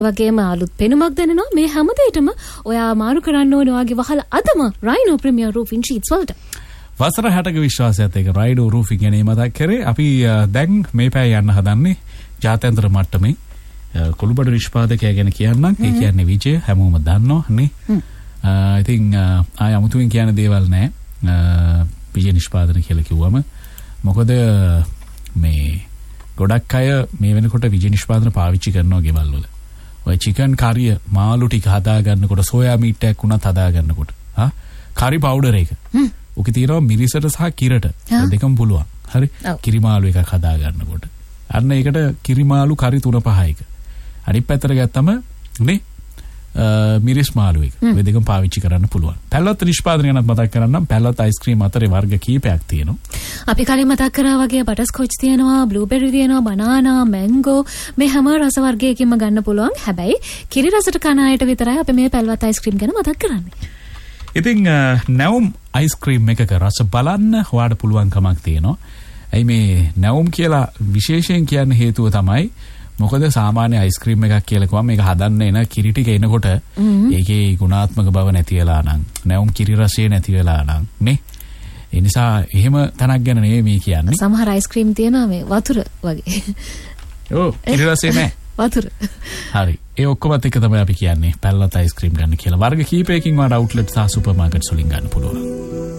වගේම අලුත් පෙනුමක් දැනෙනවා. මේ හැමදේටම ඔයා මාරු කරන්න ඕනේ ඔයාගේ වහල අදම රයිනෝ ප්‍රීමියර් රූෆින් ෂීට්ස් වලට. වසර 60ක විශ්වාසයත් එක්ක රයිනෝ රූෆින් ගැන මතක් කරේ. අපි දැන් මේ පැය යන්න හදන්නේ ජාත්‍යන්තර මට්ටමේ කොළුබඩ නිෂ්පාදකයා ගැන කියන්නම්. ඒ කියන්නේ විජය හැමෝම දන්නවා නේ. ඉතින් ආය අමුතුවෙන් කියන දේවල් නැහැ. විජය නිෂ්පාදන කියලා කිව්වම මොකද මේ ගොඩක් අය මේ වෙනකොට විජය නිෂ්පාදන පාවිච්චි කරනවා ගෙවල් වල. ඔය චිකන් කරිය මාළු ටික හදා ගන්නකොට සෝයා මීට් එකක් උනත් හදා ගන්නකොට කරි පවුඩර් එක. ඔකේ තියෙනවා මිරිසට සහ කිරට දෙකම පුළුවන්. හරි. කිරි මාළු එකක් හදා ගන්නකොට. අන්න ඒකට කිරි මාළු කරි 3-5 එක. අනිත් පැත්තට ගත්තම නේ මිරිස් මාළු එක. මේ දෙකම පාවිච්චි කරන්න පුළුවන්. පැල්ලොත් නිෂ්පාදනය ගැන මතක් කරන්නම්. පැල්ලොත් අයිස්ක්‍රීම් අතරේ වර්ග කීපයක් තියෙනවා. අපි කලින් මතක් කරා වගේ බටර්ස්කොච් තියෙනවා, බ්ලූබෙරි තියෙනවා, බනානා, මැංගෝ මේ හැම රස වර්ගයකින්ම ගන්න පුළුවන්. හැබැයි කිරි රසට කන අයට විතරයි අපි මේ පැල්වත් අයිස්ක්‍රීම් ගැන මතක් කරන්නේ. ඉතින් නැවුම් අයිස්ක්‍රීම් එකක රස බලන්න ඔයාලට පුළුවන් කමක් තියෙනවා. ඇයි මේ නැවුම් කියලා විශේෂයෙන් කියන්න හේතුව තමයි මොකද සාමාන්‍ය අයිස්ක්‍රීම් එකක් කියලා කිව්වම මේක හදන්න එන කිරි ටික එනකොට ඒකේ ගුණාත්මක බව නැති වෙලා නම් නැවුම් කිරි රසය නැති වෙලා නම් නේ ඒ නිසා එහෙම තනක් ගැන නෙමෙයි මේ කියන්නේ. සමහර අයිස්ක්‍රීම් තියෙනවා මේ වතුර වගේ. ඔව් කිරි රසය නැහැ. වතුර. හරි. ඒ ඔක්කොමත් එක තමයි අපි කියන්නේ පැල්ලත් අයිස්ක්‍රීම් ගන්න කියලා. වර්ග කීපයකින් වඩා අවුට්ලට් සහ සුපර් මාකට්ස් වලින් ගන්න පුළුවන්.